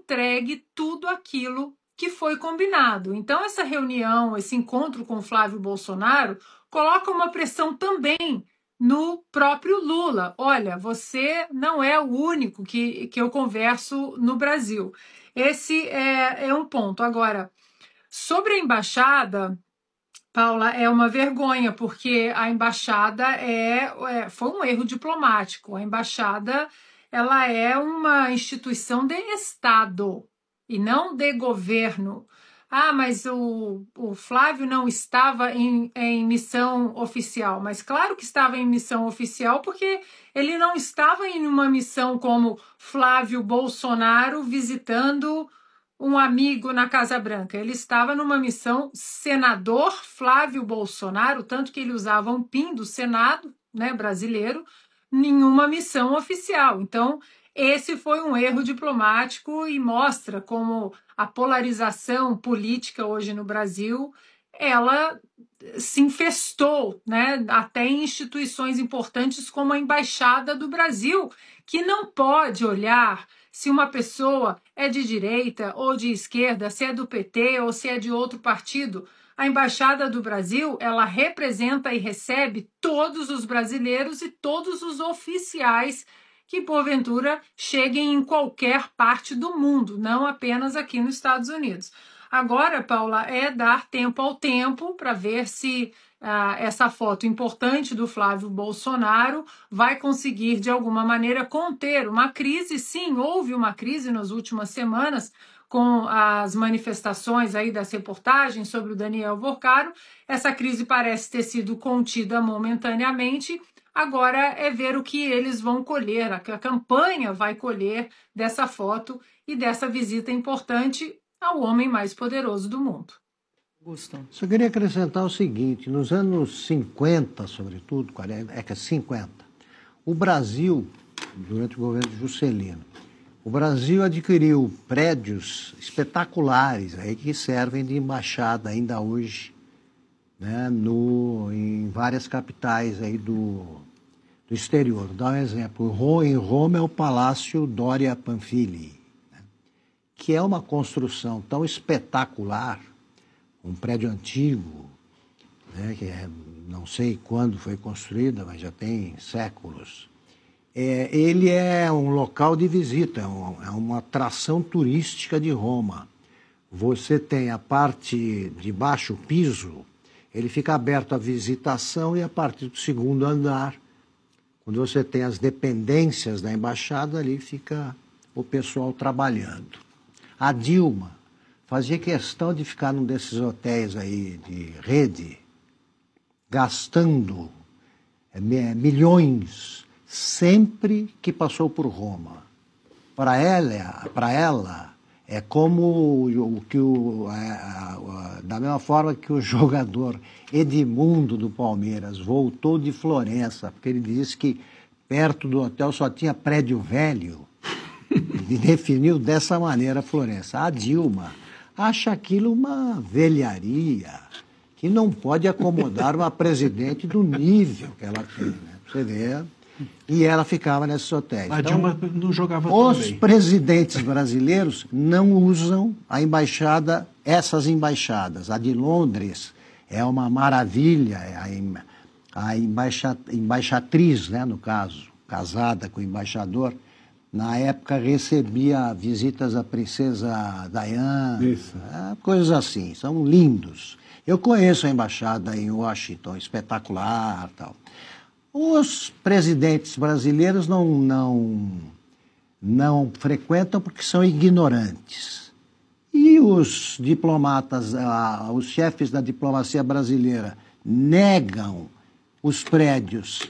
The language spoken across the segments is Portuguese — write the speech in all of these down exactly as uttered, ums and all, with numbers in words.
entregue tudo aquilo que foi combinado. Então, essa reunião, esse encontro com Flávio Bolsonaro, coloca uma pressão também no próprio Lula. Olha, você não é o único que, que eu converso no Brasil. Esse é, é um ponto. Agora, sobre a embaixada, Paula, é uma vergonha, porque a embaixada é, é, foi um erro diplomático. A embaixada ela é uma instituição de Estado e não de governo. Ah, mas o, o Flávio não estava em, em missão oficial. Mas claro que estava em missão oficial, porque ele não estava em uma missão como Flávio Bolsonaro visitando um amigo na Casa Branca. Ele estava numa missão senador Flávio Bolsonaro, tanto que ele usava um PIN do Senado, né, brasileiro, nenhuma missão oficial. Então, esse foi um erro diplomático e mostra como a polarização política hoje no Brasil, ela se infestou, né, até em instituições importantes como a Embaixada do Brasil, que não pode olhar se uma pessoa é de direita ou de esquerda, se é do P T ou se é de outro partido. A Embaixada do Brasil, ela representa e recebe todos os brasileiros e todos os oficiais que, porventura, cheguem em qualquer parte do mundo, não apenas aqui nos Estados Unidos. Agora, Paula, é dar tempo ao tempo para ver se ah, essa foto importante do Flávio Bolsonaro vai conseguir, de alguma maneira, conter uma crise. Sim, houve uma crise nas últimas semanas com as manifestações aí das reportagens sobre o Daniel Vorcaro. Essa crise parece ter sido contida momentaneamente. Agora é ver o que eles vão colher, a que a campanha vai colher dessa foto e dessa visita importante ao homem mais poderoso do mundo. Augusto. Só queria acrescentar o seguinte, nos anos cinquenta, sobretudo, quarenta, é que é cinquenta, o Brasil, durante o governo de Juscelino, o Brasil adquiriu prédios espetaculares aí que servem de embaixada ainda hoje, né, no, em várias capitais aí do, do exterior. Vou dar um exemplo. Em Roma é o Palácio Doria Pamphili, né, que é uma construção tão espetacular, um prédio antigo, né, que é, não sei quando foi construída, mas já tem séculos. É, ele é um local de visita, é, um, é uma atração turística de Roma. Você tem a parte de baixo piso, ele fica aberto à visitação, e a partir do segundo andar, quando você tem as dependências da embaixada, ali fica o pessoal trabalhando. A Dilma fazia questão de ficar num desses hotéis aí de rede, gastando é, milhões sempre que passou por Roma. Para ela, para ela é como o que o, a, a, a, da mesma forma que o jogador Edmundo do Palmeiras voltou de Florença, porque ele disse que perto do hotel só tinha prédio velho. Ele definiu dessa maneira Florença. A Dilma acha aquilo uma velharia que não pode acomodar uma presidente do nível que ela tem, né? Você vê. E ela ficava nesses hotéis. A então, Dilma não jogava os tão bem. presidentes brasileiros não usam a embaixada, essas embaixadas. A de Londres é uma maravilha, a, a embaixa, embaixatriz, né, no caso, casada com o embaixador, na época recebia visitas da princesa Diana, é, coisas assim, são lindos. Eu conheço a embaixada em Washington, espetacular, tal. Os presidentes brasileiros não, não, não frequentam porque são ignorantes. E os diplomatas, ah, os chefes da diplomacia brasileira negam os prédios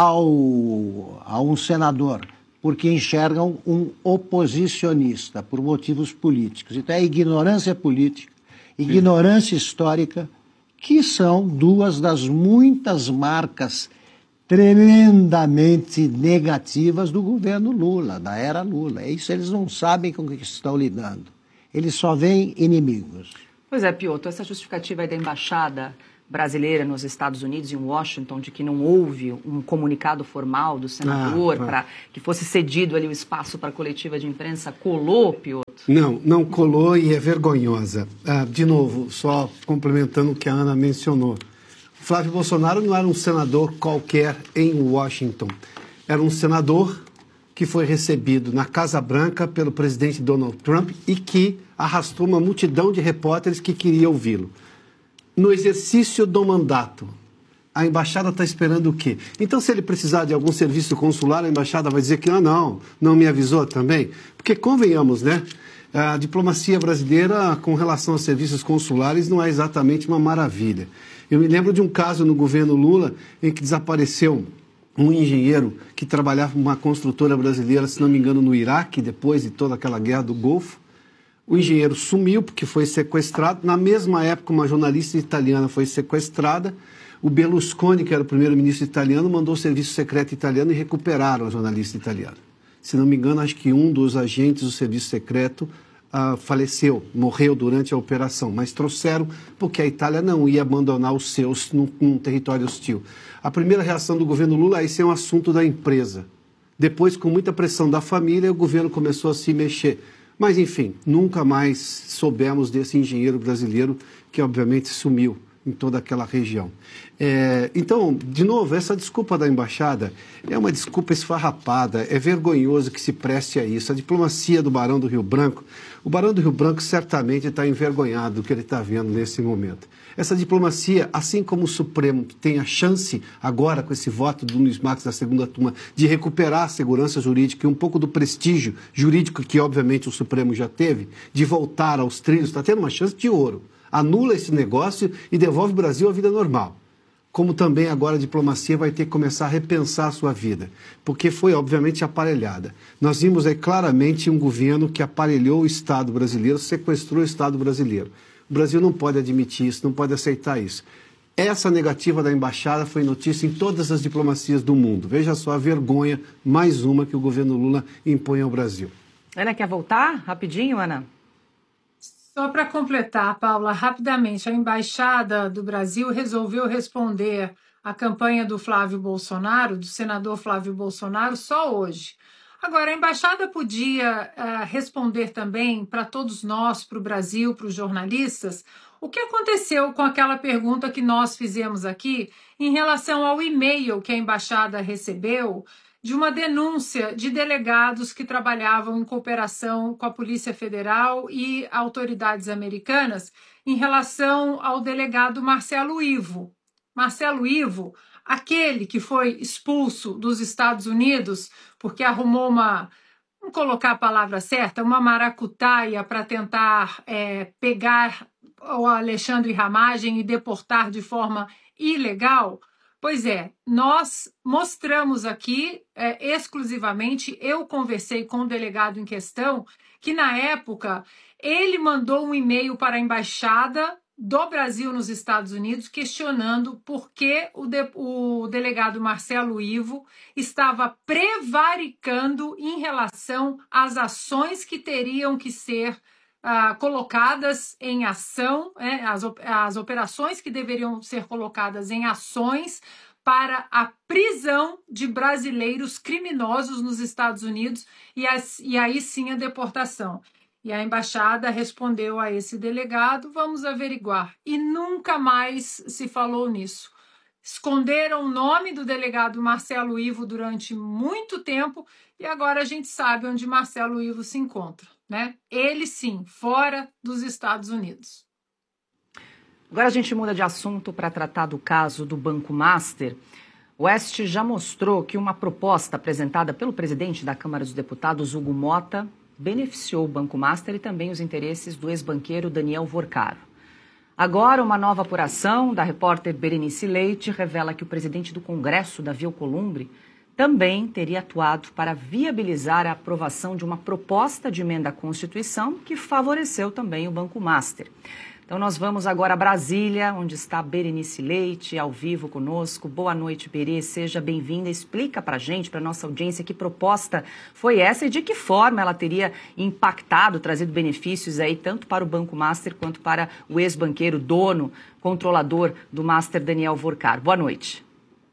ao, a um senador porque enxergam um oposicionista por motivos políticos. Então é ignorância política, ignorância histórica, que são duas das muitas marcas tremendamente negativas do governo Lula, da era Lula. É isso, eles não sabem com o que estão lidando. Eles só veem inimigos. Pois é, Piotr, essa justificativa aí da embaixada brasileira nos Estados Unidos, em Washington, de que não houve um comunicado formal do senador ah, para que fosse cedido ali o espaço para a coletiva de imprensa, colou, Piotr? Não, não colou e é vergonhosa. Ah, de novo, só complementando o que a Ana mencionou. Flávio Bolsonaro não era um senador qualquer em Washington. Era um senador que foi recebido na Casa Branca pelo presidente Donald Trump e que arrastou uma multidão de repórteres que queriam ouvi-lo. No exercício do mandato, a embaixada está esperando o quê? Então, se ele precisar de algum serviço consular, a embaixada vai dizer que, ah, não, não me avisou também? Porque, convenhamos, né? A diplomacia brasileira, com relação aos serviços consulares, não é exatamente uma maravilha. Eu me lembro de um caso no governo Lula em que desapareceu um engenheiro que trabalhava numa construtora brasileira, se não me engano, no Iraque, depois de toda aquela guerra do Golfo. O engenheiro sumiu porque foi sequestrado. Na mesma época, uma jornalista italiana foi sequestrada. O Berlusconi, que era o primeiro-ministro italiano, mandou o serviço secreto italiano e recuperaram a jornalista italiana. Se não me engano, acho que um dos agentes do serviço secreto uh, faleceu, morreu durante a operação. Mas trouxeram porque a Itália não ia abandonar os seus num, num território hostil. A primeira reação do governo Lula é esse é um assunto da empresa. Depois, com muita pressão da família, o governo começou a se mexer. Mas, enfim, nunca mais soubemos desse engenheiro brasileiro que, obviamente, sumiu em toda aquela região. É, então, de novo, essa desculpa da embaixada é uma desculpa esfarrapada, é vergonhoso que se preste a isso. A diplomacia do Barão do Rio Branco, o Barão do Rio Branco certamente está envergonhado do que ele está vendo nesse momento. Essa diplomacia, assim como o Supremo, que tem a chance agora, com esse voto do Luiz Marques da segunda turma, de recuperar a segurança jurídica e um pouco do prestígio jurídico que, obviamente, o Supremo já teve, de voltar aos trilhos, está tendo uma chance de ouro. Anula esse negócio e devolve o Brasil à vida normal. Como também agora a diplomacia vai ter que começar a repensar a sua vida, porque foi, obviamente, aparelhada. Nós vimos aí claramente um governo que aparelhou o Estado brasileiro, sequestrou o Estado brasileiro. O Brasil não pode admitir isso, não pode aceitar isso. Essa negativa da embaixada foi notícia em todas as diplomacias do mundo. Veja só a vergonha, mais uma que o governo Lula impõe ao Brasil. Ana, quer voltar? Rapidinho, Ana? Só para completar, Paula, rapidamente, a Embaixada do Brasil resolveu responder à campanha do Flávio Bolsonaro, do senador Flávio Bolsonaro, só hoje. Agora, a Embaixada podia uh, responder também para todos nós, para o Brasil, para os jornalistas, o que aconteceu com aquela pergunta que nós fizemos aqui em relação ao e-mail que a Embaixada recebeu de uma denúncia de delegados que trabalhavam em cooperação com a Polícia Federal e autoridades americanas em relação ao delegado Marcelo Ivo. Marcelo Ivo, aquele que foi expulso dos Estados Unidos porque arrumou uma, vamos colocar a palavra certa, uma maracutaia para tentar é, pegar o Alexandre Ramagem e deportar de forma ilegal. Pois é, nós mostramos aqui, é, exclusivamente, eu conversei com o delegado em questão, que na época ele mandou um e-mail para a Embaixada do Brasil nos Estados Unidos questionando por que o, de, o delegado Marcelo Ivo estava prevaricando em relação às ações que teriam que ser Uh, colocadas em ação, né, as, as operações que deveriam ser colocadas em ações para a prisão de brasileiros criminosos nos Estados Unidos e, as, e aí sim a deportação. E a embaixada respondeu a esse delegado, vamos averiguar. E nunca mais se falou nisso. Esconderam o nome do delegado Marcelo Ivo durante muito tempo e agora a gente sabe onde Marcelo Ivo se encontra. Né? Ele sim, fora dos Estados Unidos. Agora a gente muda de assunto para tratar do caso do Banco Master. O Oeste já mostrou que uma proposta apresentada pelo presidente da Câmara dos Deputados, Hugo Mota, beneficiou o Banco Master e também os interesses do ex-banqueiro Daniel Vorcaro. Agora, uma nova apuração da repórter Berenice Leite revela que o presidente do Congresso, Davi Alcolumbre, também teria atuado para viabilizar a aprovação de uma proposta de emenda à Constituição que favoreceu também o Banco Master. Então nós vamos agora a Brasília, onde está Berenice Leite, ao vivo conosco. Boa noite, Berê, seja bem-vinda. Explica para a gente, para a nossa audiência, que proposta foi essa e de que forma ela teria impactado, trazido benefícios aí tanto para o Banco Master quanto para o ex-banqueiro, dono, controlador do Master, Daniel Vorcar. Boa noite.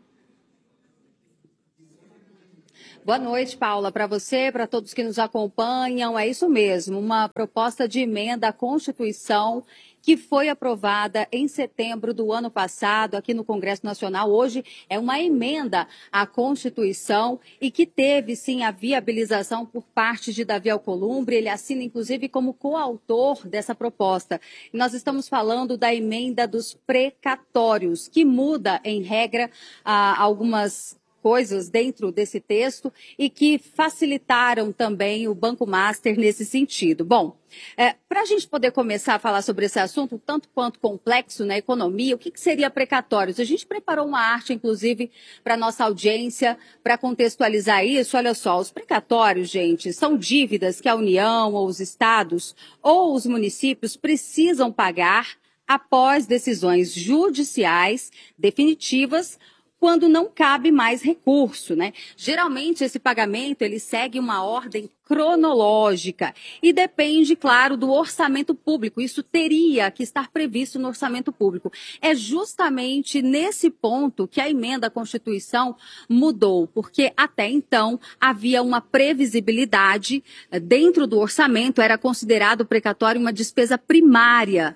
Boa noite, Paula, para você, para todos que nos acompanham. É isso mesmo, uma proposta de emenda à Constituição que foi aprovada em setembro do ano passado aqui no Congresso Nacional. Hoje é uma emenda à Constituição e que teve, sim, a viabilização por parte de Davi Alcolumbre. Ele assina, inclusive, como coautor dessa proposta. E nós estamos falando da emenda dos precatórios, que muda, em regra, algumas coisas dentro desse texto e que facilitaram também o Banco Master nesse sentido. Bom, é, para a gente poder começar a falar sobre esse assunto, tanto quanto complexo na economia, o que, que seria precatórios? A gente preparou uma arte, inclusive, para a nossa audiência, para contextualizar isso. Olha só, os precatórios, gente, são dívidas que a União ou os estados ou os municípios precisam pagar após decisões judiciais definitivas, quando não cabe mais recurso, né? Geralmente esse pagamento ele segue uma ordem cronológica e depende, claro, do orçamento público. Isso teria que estar previsto no orçamento público. É justamente nesse ponto que a emenda à Constituição mudou, porque até então havia uma previsibilidade dentro do orçamento, era considerado o precatório uma despesa primária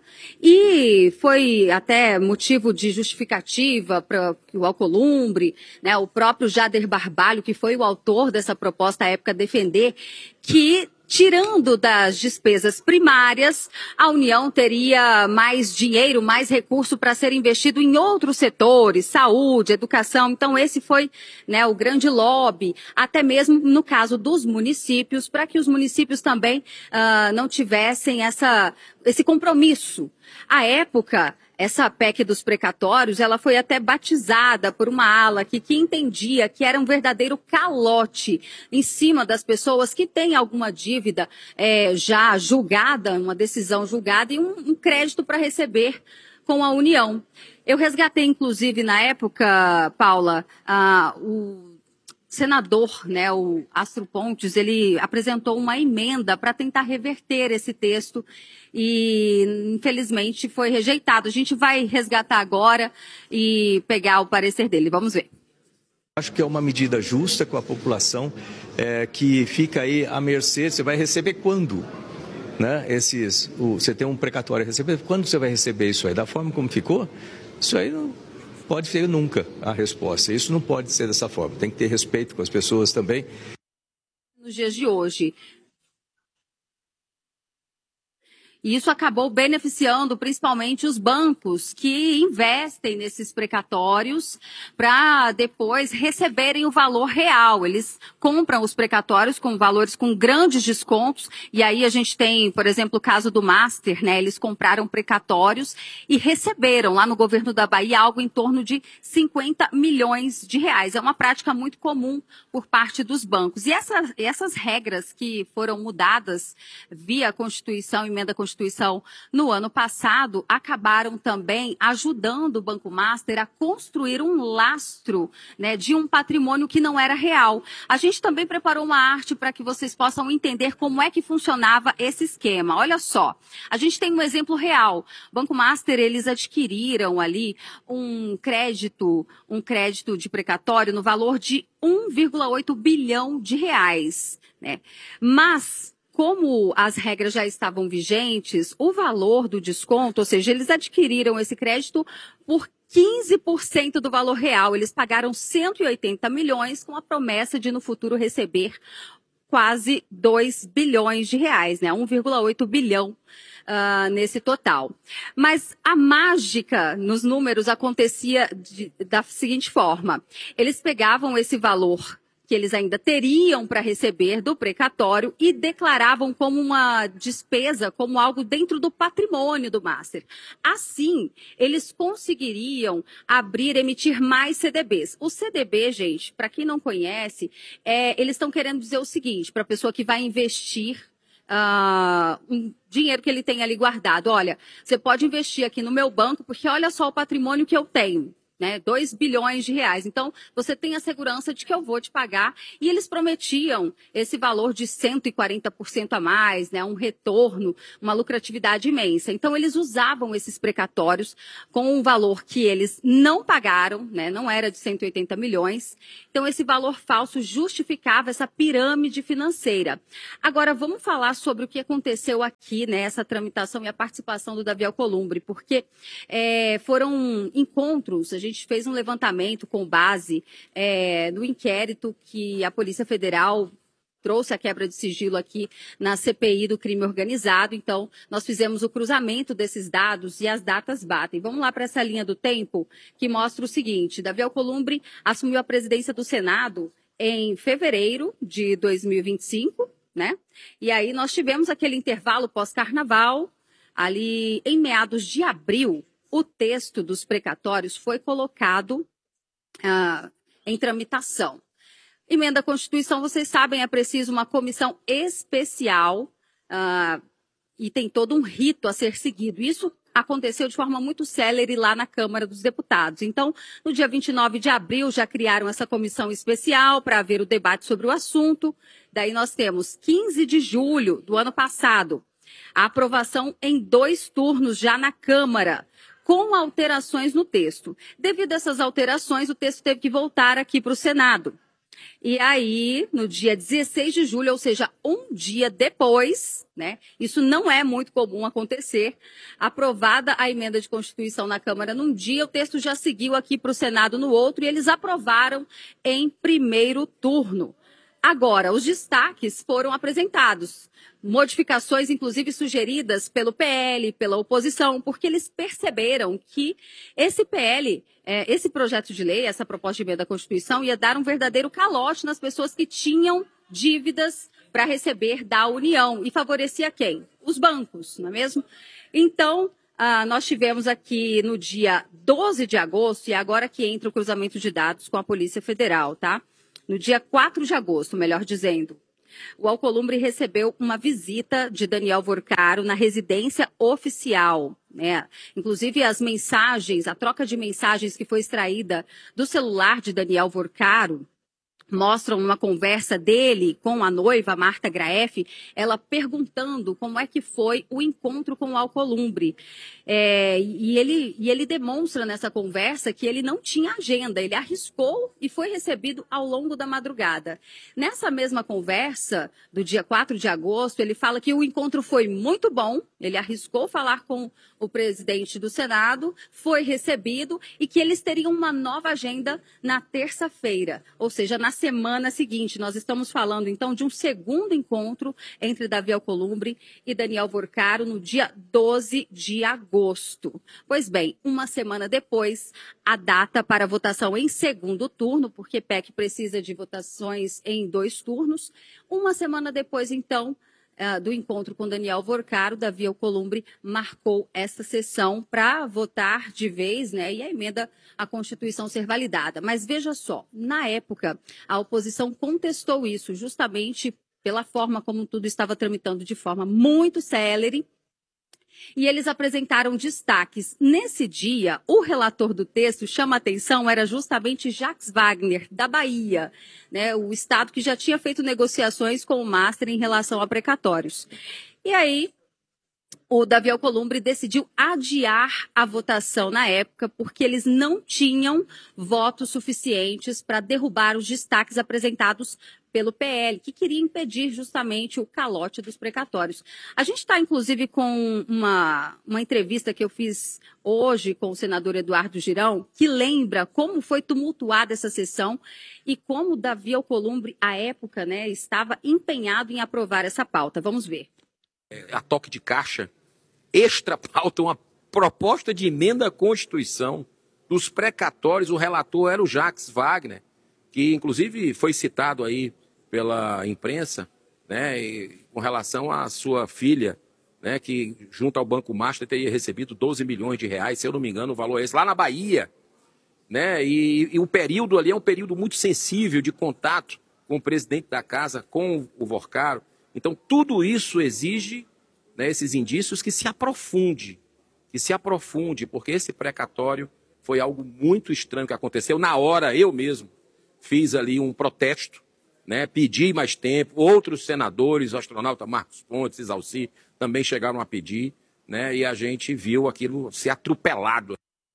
e foi até motivo de justificativa para o Alcolumbre, né, o próprio Jader Barbalho, que foi o autor dessa proposta à época, defender que, tirando das despesas primárias, a União teria mais dinheiro, mais recurso para ser investido em outros setores, saúde, educação. Então, esse foi, né, o grande lobby, até mesmo no caso dos municípios, para que os municípios também uh, não tivessem essa, esse compromisso. À época, essa P E C dos precatórios, ela foi até batizada por uma ala que, que entendia que era um verdadeiro calote em cima das pessoas que têm alguma dívida é, já julgada, uma decisão julgada e um, um crédito para receber com a União. Eu resgatei, inclusive, na época, Paula, ah, o senador, né, o Astro Pontes, ele apresentou uma emenda para tentar reverter esse texto e, infelizmente, foi rejeitado. A gente vai resgatar agora e pegar o parecer dele. Vamos ver. Acho que é uma medida justa com a população, é, que fica aí à mercê. Você vai receber quando? Né? Esses, o, você tem um precatório a receber. Quando você vai receber isso aí? Da forma como ficou? Isso aí não pode ser nunca a resposta. Isso não pode ser dessa forma. Tem que ter respeito com as pessoas também. Nos dias de hoje. E isso acabou beneficiando principalmente os bancos que investem nesses precatórios para depois receberem o valor real. Eles compram os precatórios com valores com grandes descontos. E aí a gente tem, por exemplo, o caso do Master, né? Eles compraram precatórios e receberam lá no governo da Bahia algo em torno de cinquenta milhões de reais. É uma prática muito comum por parte dos bancos. E essa, essas regras que foram mudadas via Constituição, emenda Constituição, Constituição no ano passado, acabaram também ajudando o Banco Master a construir um lastro, né, de um patrimônio que não era real. A gente também preparou uma arte para que vocês possam entender como é que funcionava esse esquema. Olha só, a gente tem um exemplo real. O Banco Master, eles adquiriram ali um crédito, um crédito de precatório no valor de um vírgula oito bilhão de reais, né? Mas como as regras já estavam vigentes, o valor do desconto, ou seja, eles adquiriram esse crédito por quinze por cento do valor real. Eles pagaram cento e oitenta milhões com a promessa de no futuro receber quase dois bilhões de reais, né? um vírgula oito bilhão uh, nesse total. Mas a mágica nos números acontecia de, da seguinte forma. Eles pegavam esse valor que eles ainda teriam para receber do precatório e declaravam como uma despesa, como algo dentro do patrimônio do Master. Assim, eles conseguiriam abrir, emitir mais C D Bs. O C D B, gente, para quem não conhece, é, eles estão querendo dizer o seguinte, para a pessoa que vai investir Uh, um dinheiro que ele tem ali guardado. Olha, você pode investir aqui no meu banco, porque olha só o patrimônio que eu tenho, né? dois bilhões de reais. Então, você tem a segurança de que eu vou te pagar. E eles prometiam esse valor de cento e quarenta por cento a mais, né? Um retorno, uma lucratividade imensa. Então, eles usavam esses precatórios com um valor que eles não pagaram, né? Não era de cento e oitenta milhões. Então, esse valor falso justificava essa pirâmide financeira. Agora, vamos falar sobre o que aconteceu aqui, né? Essa tramitação e a participação do Davi Alcolumbre, porque é, foram encontros, a gente A gente fez um levantamento com base é, no inquérito que a Polícia Federal trouxe a quebra de sigilo aqui na C P I do crime organizado. Então, nós fizemos o cruzamento desses dados e as datas batem. Vamos lá para essa linha do tempo que mostra o seguinte. Davi Alcolumbre assumiu a presidência do Senado em fevereiro de dois mil e vinte e cinco, né? E aí nós tivemos aquele intervalo pós-carnaval, ali em meados de abril. O texto dos precatórios foi colocado ah, em tramitação. Emenda à Constituição, vocês sabem, é preciso uma comissão especial ah, e tem todo um rito a ser seguido. Isso aconteceu de forma muito célere lá na Câmara dos Deputados. Então, no dia vinte e nove de abril, já criaram essa comissão especial para haver o debate sobre o assunto. Daí nós temos quinze de julho do ano passado, a aprovação em dois turnos já na Câmara, com alterações no texto. Devido a essas alterações, o texto teve que voltar aqui para o Senado. E aí, no dia dezesseis de julho, ou seja, um dia depois, né, isso não é muito comum acontecer, aprovada a emenda de Constituição na Câmara num dia, o texto já seguiu aqui para o Senado no outro, e eles aprovaram em primeiro turno. Agora, os destaques foram apresentados. Modificações, inclusive, sugeridas pelo P L, pela oposição, porque eles perceberam que esse P L, é, esse projeto de lei, essa proposta de emenda à Constituição, ia dar um verdadeiro calote nas pessoas que tinham dívidas para receber da União. E favorecia quem? Os bancos, não é mesmo? Então, ah, nós tivemos aqui no dia doze de agosto, e agora que entra o cruzamento de dados com a Polícia Federal, tá? No dia quatro de agosto, melhor dizendo, o Alcolumbre recebeu uma visita de Daniel Vorcaro na residência oficial, né? Inclusive as mensagens, a troca de mensagens que foi extraída do celular de Daniel Vorcaro mostram uma conversa dele com a noiva, Marta Graeff, ela perguntando como é que foi o encontro com o Alcolumbre. É, e, ele, e ele demonstra nessa conversa que ele não tinha agenda, ele arriscou e foi recebido ao longo da madrugada. Nessa mesma conversa, do dia quatro de agosto, ele fala que o encontro foi muito bom, ele arriscou falar com o presidente do Senado, foi recebido e que eles teriam uma nova agenda na terça-feira, ou seja, na semana seguinte. Nós estamos falando, então, de um segundo encontro entre Davi Alcolumbre e Daniel Vorcaro no dia doze de agosto. Pois bem, uma semana depois, a data para votação em segundo turno, porque P E C precisa de votações em dois turnos. Uma semana depois, então, do encontro com Daniel Vorcaro, Davi Alcolumbre marcou essa sessão para votar de vez, né, e a emenda à Constituição ser validada. Mas veja só, na época, a oposição contestou isso justamente pela forma como tudo estava tramitando de forma muito célere, e eles apresentaram destaques. Nesse dia, o relator do texto, chama a atenção, era justamente Jacques Wagner, da Bahia, né, o estado que já tinha feito negociações com o Master em relação a precatórios. E aí, o Davi Alcolumbre decidiu adiar a votação na época, porque eles não tinham votos suficientes para derrubar os destaques apresentados pelo P L, que queria impedir justamente o calote dos precatórios. A gente está, inclusive, com uma, uma entrevista que eu fiz hoje com o senador Eduardo Girão, que lembra como foi tumultuada essa sessão e como Davi Alcolumbre, à época, né, estava empenhado em aprovar essa pauta. Vamos ver. A toque de caixa, extra pauta, uma proposta de emenda à Constituição dos precatórios, o relator era o Jacques Wagner. que inclusive foi citado aí pela imprensa, né, e, com relação à sua filha, né, que junto ao Banco Master teria recebido doze milhões de reais, se eu não me engano, o valor é esse, lá na Bahia. Né, e, e o período ali é um período muito sensível de contato com o presidente da casa, com o Vorcaro. Então, tudo isso exige, né, esses indícios, que se aprofunde, que se aprofunde, porque esse precatório foi algo muito estranho que aconteceu. Na hora, eu mesmo fiz ali um protesto, né, pedi mais tempo, outros senadores, o astronauta Marcos Pontes, Isalci, também chegaram a pedir, né, e a gente viu aquilo ser atropelado.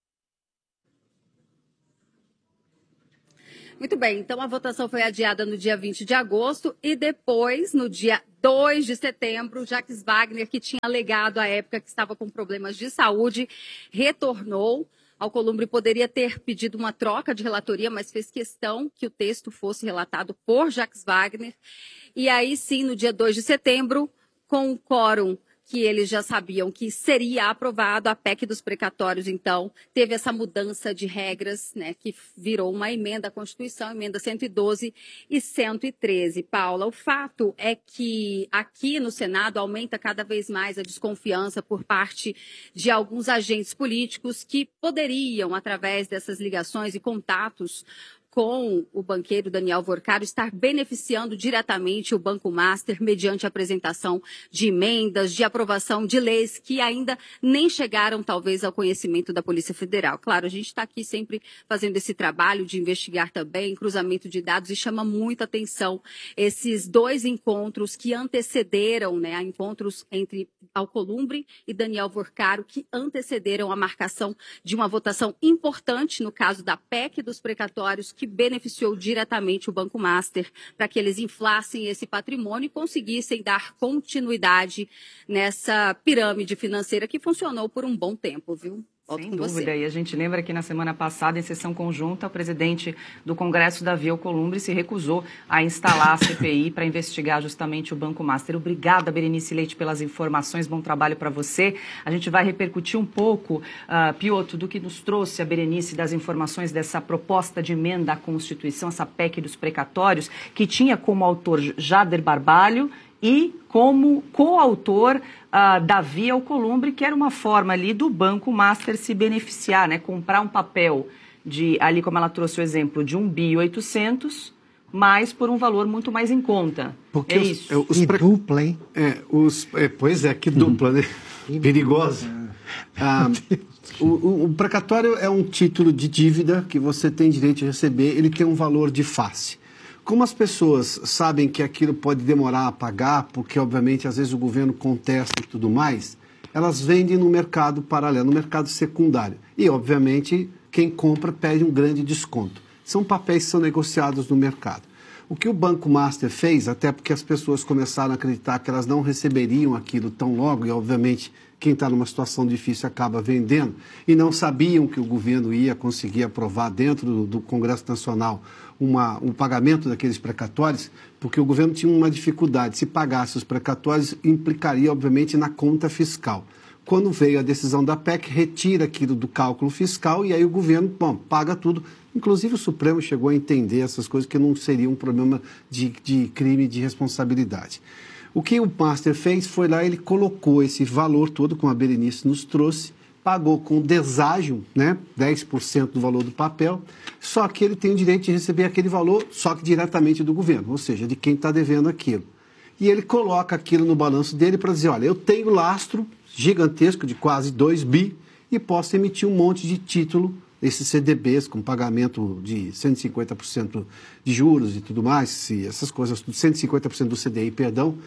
Muito bem, então a votação foi adiada no dia vinte de agosto e depois, no dia dois de setembro, Jacques Wagner, que tinha alegado à época que estava com problemas de saúde, retornou. Alcolumbre poderia ter pedido uma troca de relatoria, mas fez questão que o texto fosse relatado por Jacques Wagner. E aí sim, no dia dois de setembro, com o quórum que eles já sabiam que seria aprovado, a P E C dos precatórios, então, teve essa mudança de regras, né, que virou uma emenda à Constituição, emenda cento e doze e cento e treze. Paula, o fato é que aqui no Senado aumenta cada vez mais a desconfiança por parte de alguns agentes políticos que poderiam, através dessas ligações e contatos com o banqueiro Daniel Vorcaro, estar beneficiando diretamente o Banco Master mediante a apresentação de emendas, de aprovação de leis que ainda nem chegaram, talvez, ao conhecimento da Polícia Federal. Claro, a gente está aqui sempre fazendo esse trabalho de investigar também, cruzamento de dados, e chama muita atenção esses dois encontros que antecederam, né, a encontros entre Alcolumbre e Daniel Vorcaro, que antecederam a marcação de uma votação importante, no caso da P E C dos precatórios, que beneficiou diretamente o Banco Master para que eles inflassem esse patrimônio e conseguissem dar continuidade nessa pirâmide financeira que funcionou por um bom tempo, viu? Volto Sem com dúvida, você. e a gente lembra que na semana passada, em sessão conjunta, o presidente do Congresso, Davi Alcolumbre, se recusou a instalar a C P I para investigar justamente o Banco Master. Obrigada, Berenice Leite, pelas informações, bom trabalho para você. A gente vai repercutir um pouco, uh, Piotr, do que nos trouxe a Berenice das informações dessa proposta de emenda à Constituição, essa P E C dos precatórios, que tinha como autor Jader Barbalho e como coautor uh, Davi Alcolumbre, que era uma forma ali do Banco Master se beneficiar, né? Comprar um papel de, ali como ela trouxe o exemplo, de um bi oitocentos, mas por um valor muito mais em conta. Porque é os, isso. é, os E pre... dupla, hein? É, os, é, pois é, que dupla, né? Perigosa. Ah, o, o, o precatório é um título de dívida que você tem direito de receber, ele tem um valor de face. Como as pessoas sabem que aquilo pode demorar a pagar, porque obviamente às vezes o governo contesta e tudo mais, elas vendem no mercado paralelo, no mercado secundário. E obviamente quem compra pede um grande desconto. São papéis que são negociados no mercado. O que o Banco Master fez, até porque as pessoas começaram a acreditar que elas não receberiam aquilo tão logo, e obviamente quem está numa situação difícil acaba vendendo, e não sabiam que o governo ia conseguir aprovar dentro do, do Congresso Nacional uma, um pagamento daqueles precatórios, porque o governo tinha uma dificuldade. Se pagasse os precatórios, implicaria, obviamente, na conta fiscal. Quando veio a decisão da P E C, retira aquilo do cálculo fiscal e aí o governo, bom, paga tudo. Inclusive o Supremo chegou a entender essas coisas, que não seria um problema de, de crime de responsabilidade. O que o Master fez foi lá, ele colocou esse valor todo, como a Berenice nos trouxe, pagou com deságio, né, dez por cento do valor do papel, só que ele tem o direito de receber aquele valor, só que diretamente do governo, ou seja, de quem está devendo aquilo. E ele coloca aquilo no balanço dele para dizer, olha, eu tenho lastro gigantesco de quase dois bi e posso emitir um monte de título, esses C D Bs com pagamento de cento e cinquenta por cento de juros e tudo mais, se essas coisas, cento e cinquenta por cento do C D I, perdão,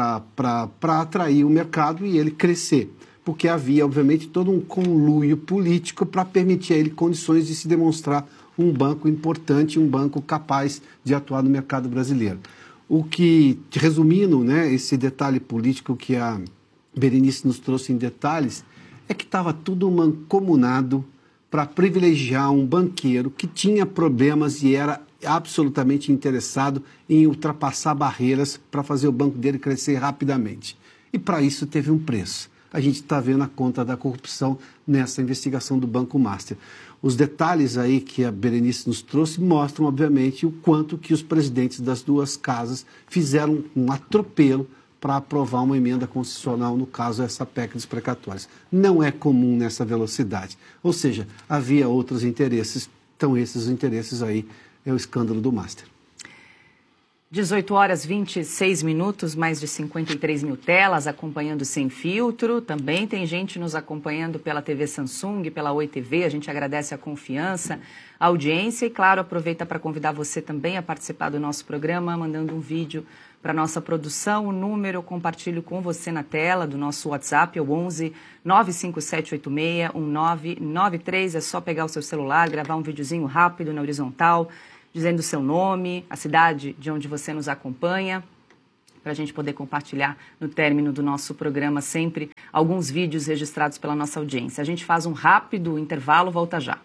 para atrair o mercado e ele crescer. Porque havia, obviamente, todo um conluio político para permitir a ele condições de se demonstrar um banco importante, um banco capaz de atuar no mercado brasileiro. O que, resumindo, né, esse detalhe político que a Berenice nos trouxe em detalhes, é que estava tudo mancomunado para privilegiar um banqueiro que tinha problemas e era absolutamente interessado em ultrapassar barreiras para fazer o banco dele crescer rapidamente. E para isso teve um preço. a gente está vendo a conta da corrupção nessa investigação do Banco Master. Os detalhes aí que a Berenice nos trouxe mostram, obviamente, o quanto que os presidentes das duas casas fizeram um atropelo para aprovar uma emenda constitucional, no caso, essa P E C dos precatórios. Não é comum nessa velocidade. Ou seja, havia outros interesses, então esses os interesses aí é o escândalo do Master. dezoito horas e vinte e seis minutos, mais de cinquenta e três mil telas acompanhando Sem Filtro. Também tem gente nos acompanhando pela T V Samsung, pela Oi T V. A gente agradece a confiança, a audiência e, claro, aproveita para convidar você também a participar do nosso programa, mandando um vídeo para a nossa produção. O número eu compartilho com você na tela do nosso WhatsApp, é o onze nove cinco sete oito seis um nove nove três. É só pegar o seu celular, gravar um videozinho rápido na horizontal, dizendo o seu nome, a cidade de onde você nos acompanha, para a gente poder compartilhar no término do nosso programa sempre alguns vídeos registrados pela nossa audiência. A gente faz um rápido intervalo, volta já.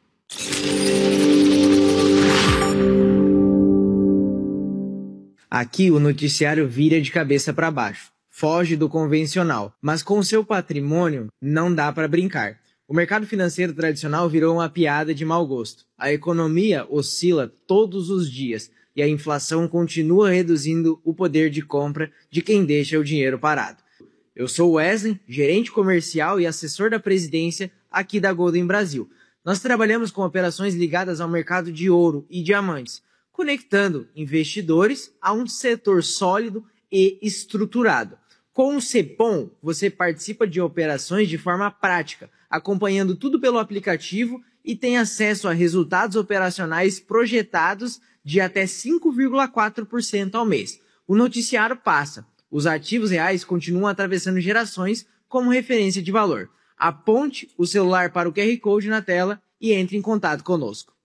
Aqui o noticiário vira de cabeça para baixo, foge do convencional, mas com seu patrimônio não dá para brincar. O mercado financeiro tradicional virou uma piada de mau gosto. A economia oscila todos os dias e a inflação continua reduzindo o poder de compra de quem deixa o dinheiro parado. Eu sou Wesley, gerente comercial e assessor da presidência aqui da Golden Brasil. Nós trabalhamos com operações ligadas ao mercado de ouro e diamantes, conectando investidores a um setor sólido e estruturado. Com o Cepom, você participa de operações de forma prática, acompanhando tudo pelo aplicativo e tem acesso a resultados operacionais projetados de até cinco vírgula quatro por cento ao mês. O noticiário passa. Os ativos reais continuam atravessando gerações como referência de valor. Aponte o celular para o Q R Code na tela e entre em contato conosco.